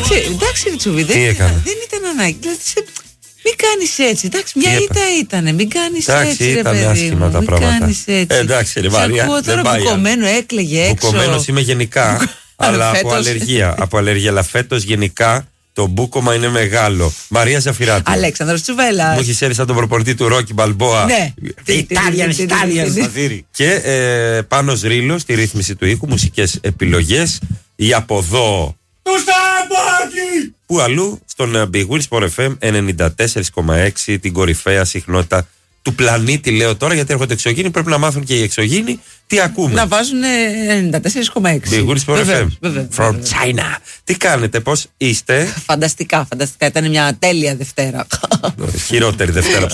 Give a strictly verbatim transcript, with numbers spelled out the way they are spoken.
Εντάξει, Ριτσούβι, δεν, δεν ήταν ανάγκη. Δηλαδή, σε... Μην κάνεις έτσι. Εντάξει, μια ήττα ήτανε. Μην κάνεις έτσι. Εντάξει, ήταν άσχημα τα πράγματα. Ε, εντάξει, ρε Μαρία. Ακούω τώρα μπουκωμένο, έκλαιγε έξω. Μπουκωμένος είμαι γενικά. Αλλά από αλλεργία. Από αλλεργία. Αλλά φέτος γενικά το μπούκωμα είναι μεγάλο. Μαρία Ζαφυράτη. Αλέξανδρος Τσουβέλλας. Μου έχει έρθει σαν τον προπονητή του Ρόκι Μπαλμπόα. Ναι. Italian, Italian. Και ε, Πάνος Ρήλος στη ρύθμιση του ήχου, μουσικές επιλογές. Η από εδώ. Του Σταμπάκη! Που αλλού στον Big Wheel Sport εφ εμ ενενήντα τέσσερα κόμμα έξι, την κορυφαία συχνότητα του πλανήτη, λέω τώρα, γιατί έρχονται εξωγήινοι. Πρέπει να μάθουν και οι εξωγήινοι τι ακούμε. Να βάζουν ενενήντα τέσσερα κόμμα έξι. Big Wheel Sport εφ εμ. From China. Τι κάνετε, πώς είστε? Φανταστικά, φανταστικά. Ήταν μια τέλεια Δευτέρα. Χειρότερη Δευτέρα.